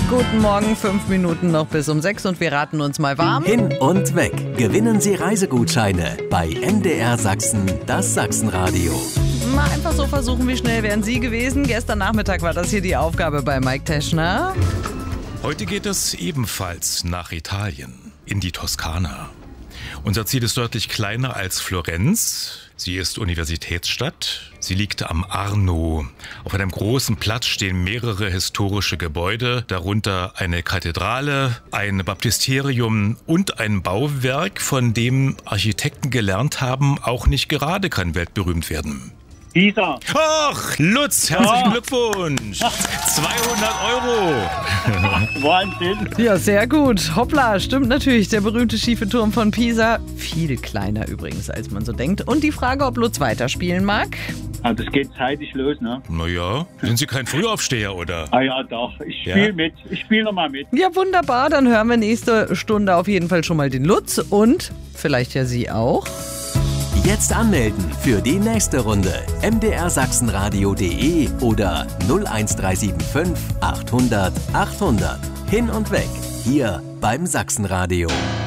Guten Morgen, 5 Minuten noch bis um 6 und wir raten uns mal warm. Hin und weg. Gewinnen Sie Reisegutscheine bei MDR Sachsen, das Sachsenradio. Mal einfach so versuchen, wie schnell wären Sie gewesen. Gestern Nachmittag war das hier die Aufgabe bei Mike Teschner. Heute geht es ebenfalls nach Italien, in die Toskana. Unser Ziel ist deutlich kleiner als Florenz. Sie ist Universitätsstadt. Sie liegt am Arno. Auf einem großen Platz stehen mehrere historische Gebäude, darunter eine Kathedrale, ein Baptisterium und ein Bauwerk, von dem Architekten gelernt haben, auch nicht gerade kann weltberühmt werden. Pisa. Ach, Lutz, herzlichen Glückwunsch. 200 €. Wahnsinn. Ja, sehr gut. Hoppla, stimmt natürlich. Der berühmte schiefe Turm von Pisa. Viel kleiner übrigens, als man so denkt. Und die Frage, ob Lutz weiterspielen mag? Ah, das geht zeitig los, ne? Naja, sind Sie kein Frühaufsteher, oder? Ah ja, doch. Ich spiele mit. Ich spiele nochmal mit. Ja, wunderbar. Dann hören wir nächste Stunde auf jeden Fall schon mal den Lutz und vielleicht ja Sie auch. Jetzt anmelden für die nächste Runde. mdrsachsenradio.de oder 01375 800 800. Hin und weg. Hier beim Sachsenradio.